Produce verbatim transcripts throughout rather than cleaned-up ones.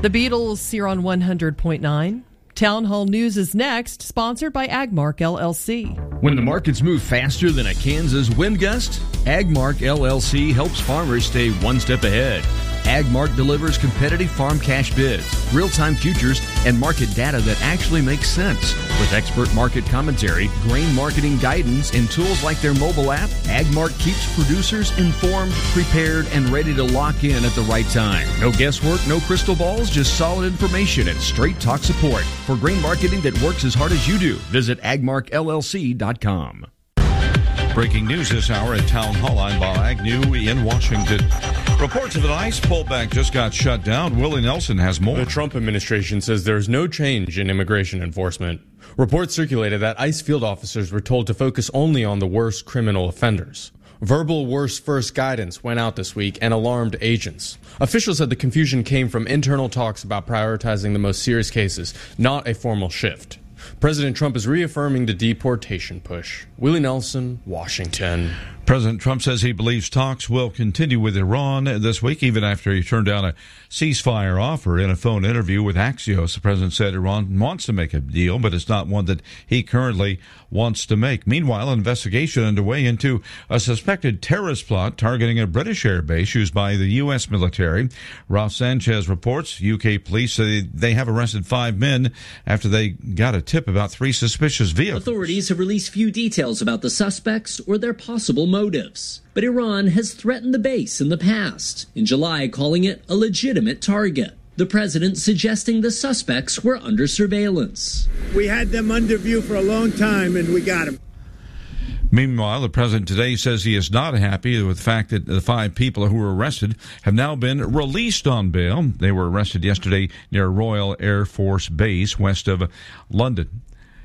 The Beatles here on one hundred point nine. Town Hall News is next, sponsored by Agmark L L C. When the markets move faster than a Kansas wind gust, Agmark L L C helps farmers stay one step ahead. Agmark delivers competitive farm cash bids, real-time futures, and market data that actually makes sense. With expert market commentary, grain marketing guidance, and tools like their mobile app, Agmark keeps producers informed, prepared, and ready to lock in at the right time. No guesswork, no crystal balls, just solid information and straight talk support. For grain marketing that works as hard as you do, visit agmark L L C dot com. Breaking news this hour at Town Hall. I'm Bob Agnew in Washington. Reports of an ICE pullback just got shut down. Willie Nelson has more. The Trump administration says there's no change in immigration enforcement. Reports circulated that ICE field officers were told to focus only on the worst criminal offenders. Verbal worst first guidance went out this week and alarmed agents. Officials said the confusion came from internal talks about prioritizing the most serious cases, not a formal shift. President Trump is reaffirming the deportation push. Willie Nelson, Washington. President Trump says he believes talks will continue with Iran this week, even after he turned down a ceasefire offer. In a phone interview with Axios, the president said Iran wants to make a deal, but it's not one that he currently wants to make. Meanwhile, an investigation underway into a suspected terrorist plot targeting a British air base used by the U S military. Ralph Sanchez reports U K police say they have arrested five men after they got a tip about three suspicious vehicles. Authorities have released few details about the suspects or their possible motives. But Iran has threatened the base in the past, in July calling it a legitimate target. The president suggesting the suspects were under surveillance. We had them under view for a long time, and we got them. Meanwhile, the president today says he is not happy with the fact that the five people who were arrested have now been released on bail. They were arrested yesterday near Royal Air Force Base west of London.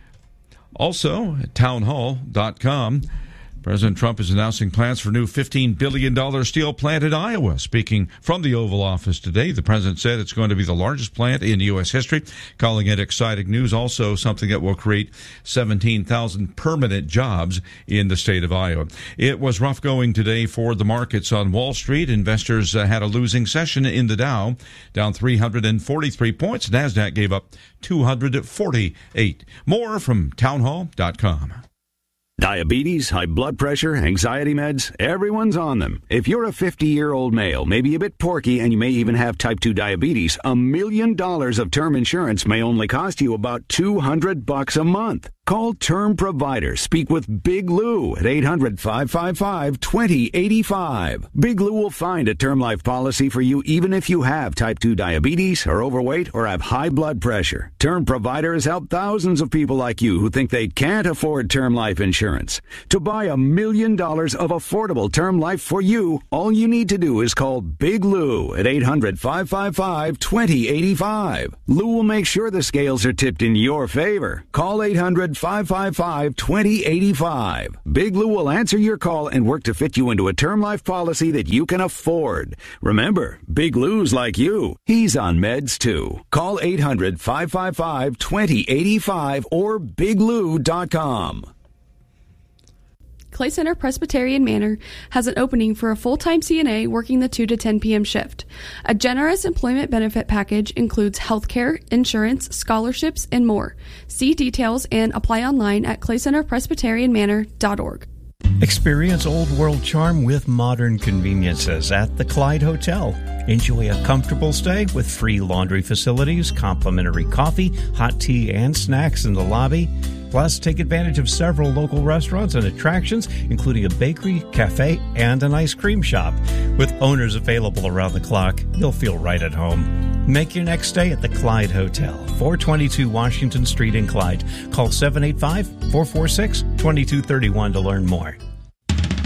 Also, town hall dot com. President Trump is announcing plans for a new fifteen billion dollars steel plant in Iowa. Speaking from the Oval Office today, the president said it's going to be the largest plant in U S history, calling it exciting news, also something that will create seventeen thousand permanent jobs in the state of Iowa. It was rough going today for the markets on Wall Street. Investors uh, had a losing session in the Dow, down three hundred forty-three points. NASDAQ gave up two hundred forty-eight. More from town hall dot com. Diabetes, high blood pressure, anxiety meds, everyone's on them. If you're a fifty-year-old male, maybe a bit porky, and you may even have type two diabetes, a million dollars of term insurance may only cost you about two hundred bucks a month. Call Term Provider. Speak with Big Lou at eight hundred, five five five, two zero eight five. Big Lou will find a term life policy for you even if you have type two diabetes, are overweight, or have high blood pressure. Term Provider has helped thousands of people like you who think they can't afford term life insurance. To buy a million dollars of affordable term life for you, all you need to do is call Big Lou at eight hundred, five five five, two zero eight five. Lou will make sure the scales are tipped in your favor. Call eight hundred, five five five, two zero eight five. Big Lou will answer your call and work to fit you into a term life policy that you can afford. Remember, Big Lou's like you. He's on meds too. Call eight hundred, five five five, two zero eight five or big lou dot com. Clay Center Presbyterian Manor has an opening for a full-time C N A working the two to ten p.m. shift. A generous employment benefit package includes health care, insurance, scholarships, and more. See details and apply online at clay center presbyterian manor dot org. Experience old world charm with modern conveniences at the Clyde Hotel. Enjoy a comfortable stay with free laundry facilities, complimentary coffee, hot tea, and snacks in the lobby. Plus, take advantage of several local restaurants and attractions, including a bakery, cafe, and an ice cream shop. With owners available around the clock, you'll feel right at home. Make your next stay at the Clyde Hotel, four twenty-two Washington Street in Clyde. Call seven eight five, four four six, two two three one to learn more.